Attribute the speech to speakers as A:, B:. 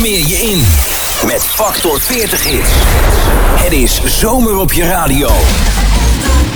A: smeer je in met Factor 40 hits. Het is zomer op je radio.